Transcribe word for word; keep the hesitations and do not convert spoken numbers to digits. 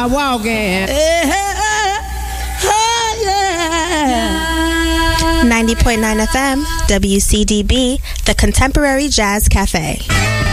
start walking. ninety point nine F M, W C D B, the Contemporary Jazz Cafe.